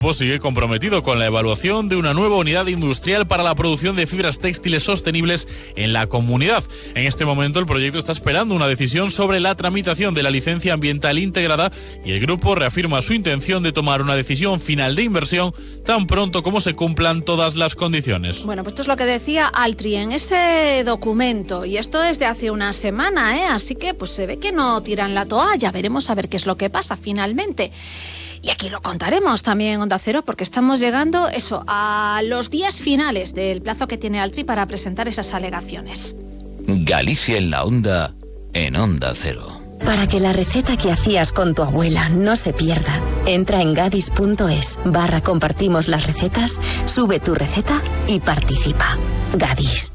Sigue comprometido con la evaluación de una nueva unidad industrial para la producción de fibras textiles sostenibles en la comunidad. En este momento el proyecto está esperando una decisión sobre la tramitación de la licencia ambiental integrada y el grupo reafirma su intención de tomar una decisión final de inversión tan pronto como se cumplan todas las condiciones. Bueno, pues esto es lo que decía Altri en ese documento, y esto es de hace una semana, así que pues se ve que no tiran la toalla. Veremos a ver qué es lo que pasa finalmente. Y aquí lo contaremos también en Onda Cero, porque estamos llegando a los días finales del plazo que tiene Altri para presentar esas alegaciones. Galicia en la Onda, en Onda Cero. Para que la receta que hacías con tu abuela no se pierda, entra en gadis.es/compartimos las recetas, sube tu receta y participa. Gadis.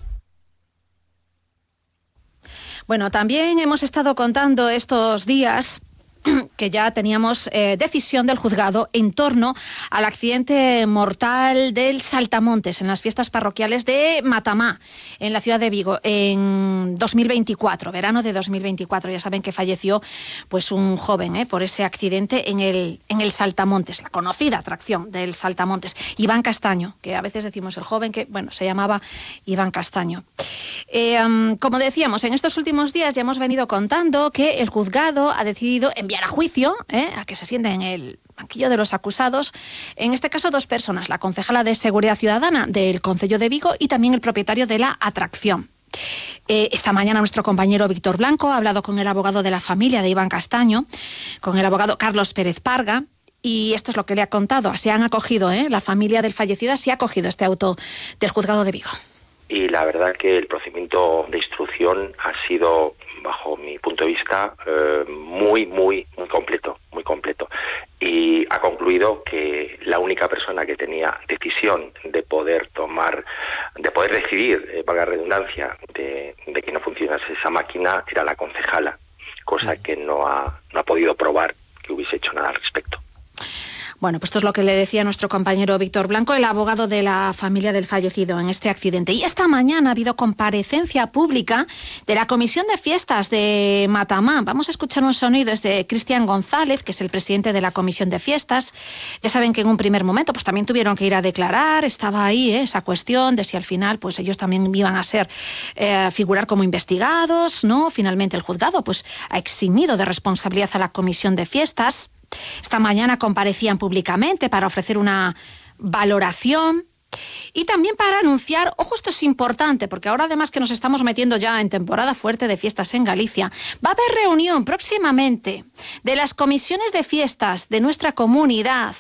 Bueno, también hemos estado contando estos días que ya teníamos decisión del juzgado en torno al accidente mortal del Saltamontes en las fiestas parroquiales de Matamá, en la ciudad de Vigo, en 2024, verano de 2024. Ya saben que falleció pues un joven por ese accidente en el Saltamontes, la conocida atracción del Saltamontes. Iván Castaño, que a veces decimos el joven, que bueno, se llamaba Iván Castaño. Como decíamos, en estos últimos días ya hemos venido contando que el juzgado ha decidido enviar a juicio, a que se sienten en el banquillo de los acusados, en este caso dos personas, la concejala de Seguridad Ciudadana del Concello de Vigo y también el propietario de la atracción. Esta mañana nuestro compañero Víctor Blanco ha hablado con el abogado de la familia de Iván Castaño, con el abogado Carlos Pérez Parga, y esto es lo que le ha contado. Se han acogido, la familia del fallecido se ha acogido este auto del juzgado de Vigo. Y la verdad que el procedimiento de instrucción ha sido, bajo mi punto de vista, muy completo. Y ha concluido que la única persona que tenía decisión de poder decidir, valga la redundancia, de que no funcionase esa máquina, era la concejala, cosa que no ha podido probar que hubiese hecho nada al respecto. Bueno, pues esto es lo que le decía nuestro compañero Víctor Blanco, el abogado de la familia del fallecido en este accidente. Y esta mañana ha habido comparecencia pública de la Comisión de Fiestas de Matamá. Vamos a escuchar un sonido, es de Cristian González, que es el presidente de la Comisión de Fiestas. Ya saben que en un primer momento pues también tuvieron que ir a declarar, estaba ahí esa cuestión de si al final pues ellos también iban a figurar como investigados, ¿no? Finalmente el juzgado pues ha eximido de responsabilidad a la Comisión de Fiestas. Esta mañana comparecían públicamente para ofrecer una valoración y también para anunciar, ojo, esto es importante, porque ahora además que nos estamos metiendo ya en temporada fuerte de fiestas en Galicia, va a haber reunión próximamente de las comisiones de fiestas de nuestra comunidad,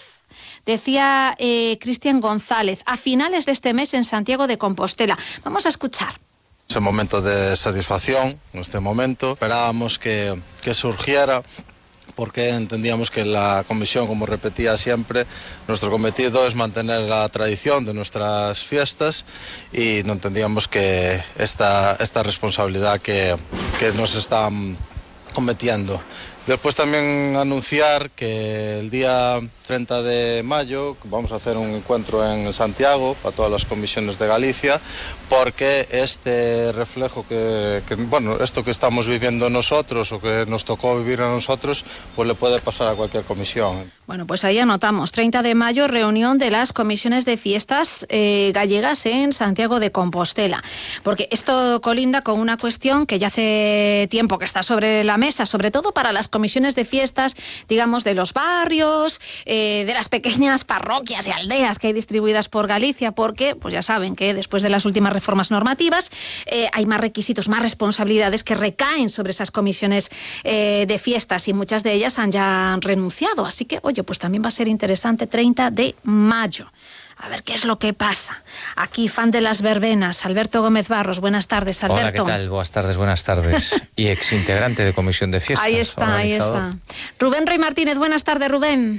decía Cristian González, a finales de este mes en Santiago de Compostela. Vamos a escuchar. Es un momento de satisfacción, en este momento. Esperábamos que surgiera, porque entendíamos que la comisión, como repetía siempre, nuestro cometido es mantener la tradición de nuestras fiestas y no entendíamos que esta responsabilidad que nos están cometiendo. Después también anunciar que el día 30 de mayo vamos a hacer un encuentro en Santiago para todas las comisiones de Galicia, porque este reflejo esto que estamos viviendo nosotros o que nos tocó vivir a nosotros, pues le puede pasar a cualquier comisión. Bueno, pues ahí anotamos, 30 de mayo, reunión de las comisiones de fiestas gallegas en Santiago de Compostela, porque esto colinda con una cuestión que ya hace tiempo que está sobre la mesa, sobre todo para las comisiones de fiestas, digamos, de los barrios, de las pequeñas parroquias y aldeas que hay distribuidas por Galicia, porque, pues ya saben que después de las últimas reformas normativas hay más requisitos, más responsabilidades que recaen sobre esas comisiones de fiestas y muchas de ellas han ya renunciado. Así que, oye, pues también va a ser interesante 30 de mayo. A ver qué es lo que pasa. Aquí, fan de las verbenas, Alberto Gómez Barros. Buenas tardes, Alberto. Hola, ¿qué tal? Buenas tardes. Y exintegrante de Comisión de Fiestas. Ahí está. Rubén Rey Martínez, buenas tardes, Rubén.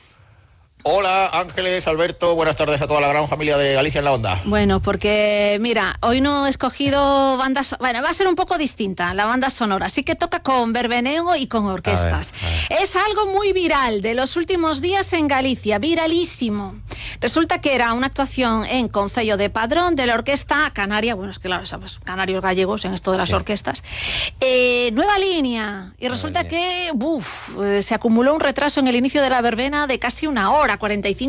Hola Ángeles, Alberto, buenas tardes a toda la gran familia de Galicia en la Onda. Bueno, porque mira, hoy no he escogido bandas, bueno, va a ser un poco distinta la banda sonora, así que toca con verbeneo y con orquestas. A ver. Es algo muy viral de los últimos días en Galicia, viralísimo. Resulta que era una actuación en Concello de Padrón de la Orquesta Canaria, bueno, es que claro, sabes, canarios gallegos en esto de las orquestas, Nueva Línea, y resulta que se acumuló un retraso en el inicio de la verbena de casi una hora, 45